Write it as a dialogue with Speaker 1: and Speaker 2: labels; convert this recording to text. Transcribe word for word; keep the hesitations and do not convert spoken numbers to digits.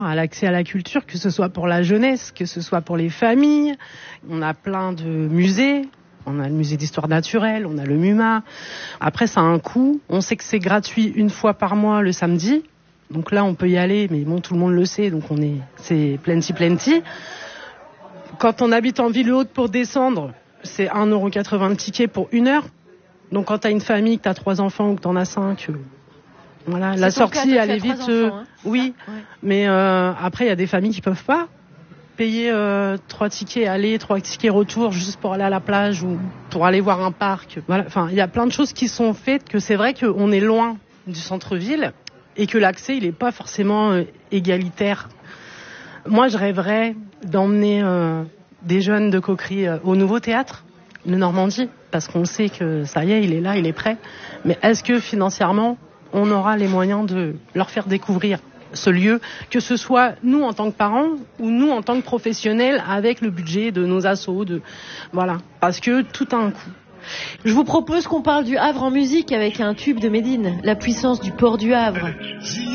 Speaker 1: À l'accès à la culture, que ce soit pour la jeunesse, que ce soit pour les familles. On a plein de musées. On a le musée d'histoire naturelle, on a le MUMA. Après, ça a un coût. On sait que c'est gratuit une fois par mois le samedi. Donc là, on peut y aller, mais bon, tout le monde le sait, donc on est, c'est plenty plenty. Quand on habite en ville haute pour descendre, c'est un euro quatre-vingts le ticket pour une heure. Donc quand t'as une famille, que t'as trois enfants ou que t'en as cinq... Euh, Voilà,
Speaker 2: c'est
Speaker 1: la sortie, elle est vite.
Speaker 2: Enfants,
Speaker 1: euh,
Speaker 2: hein,
Speaker 1: oui,
Speaker 2: ouais.
Speaker 1: mais euh, après, il y a des familles qui peuvent pas payer euh, trois tickets aller, trois tickets retour, juste pour aller à la plage ou pour aller voir un parc. Voilà, enfin, il y a plein de choses qui sont faites. Que c'est vrai qu'on est loin du centre-ville et que l'accès, il est pas forcément euh, égalitaire. Moi, je rêverais d'emmener euh, des jeunes de Coquerie euh, au Nouveau Théâtre de Normandie, parce qu'on sait que ça y est, il est là, il est prêt. Mais est-ce que financièrement on aura les moyens de leur faire découvrir ce lieu, que ce soit nous en tant que parents ou nous en tant que professionnels avec le budget de nos assos, de voilà, parce que tout a un coût.
Speaker 2: Je vous propose qu'on parle du Havre en musique avec un tube de Médine, La puissance du port du Havre.